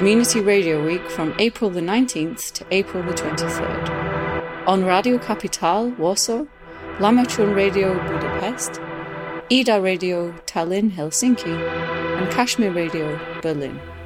Community Radio Week from April the 19th to April the 23rd. On Radio Capital, Warsaw, Lamachun Radio, Budapest, Ida Radio, Tallinn, Helsinki, and Kashmir Radio, Berlin.